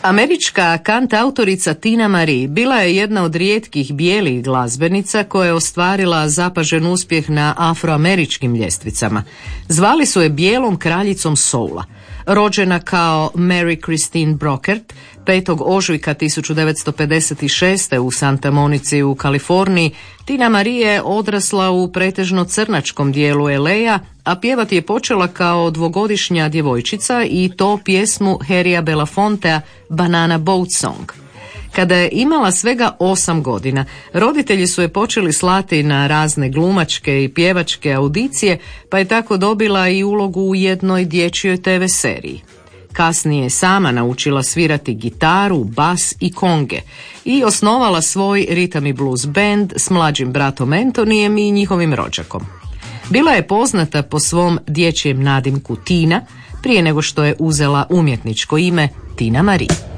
Američka kantautorica Tina Marie bila je jedna od rijetkih bijelih glazbenica koja je ostvarila zapažen uspjeh na afroameričkim ljestvicama. Zvali su je bijelom kraljicom soula. Rođena kao Mary Christine Brockert 5. ožujka 1956. u Santa Monici u Kaliforniji, Tina Marie je odrasla u pretežno crnačkom dijelu LA-a, a pjevati je počela kao dvogodišnja djevojčica i to pjesmu Harrya Belafontea Banana Boat Song. Kada je imala svega 8 godina, roditelji su je počeli slati na razne glumačke i pjevačke audicije, pa je tako dobila i ulogu u jednoj dječjoj TV seriji. Kasnije je sama naučila svirati gitaru, bas i konge i osnovala svoj ritam i blues band s mlađim bratom Antonijem i njihovim rođakom. Bila je poznata po svom dječjem nadimku Tina, prije nego što je uzela umjetničko ime Tina Marie.